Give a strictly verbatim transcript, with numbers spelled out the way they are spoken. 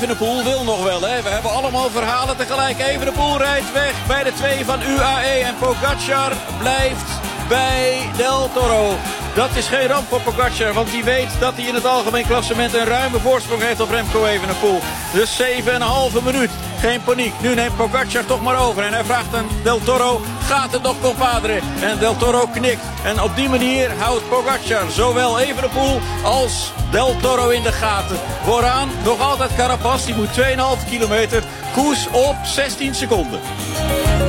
Evenepoel wil nog wel, hè. We hebben allemaal verhalen tegelijk. Evenepoel rijdt weg bij de twee van U A E. En Pogacar blijft bij Del Toro. Dat is geen ramp voor Pogacar, want hij weet dat hij in het algemeen klassement een ruime voorsprong heeft op Remco Evenepoel. Dus zeven en een halve minuut. Geen paniek. Nu neemt Pogacar toch maar over. En hij vraagt aan Del Toro, gaat het nog, compadre? En Del Toro knikt. En op die manier houdt Pogacar zowel Evenepoel als Del Toro in de gaten. Vooraan nog altijd Carapaz. Die moet twee komma vijf kilometer. Koers op zestien seconden.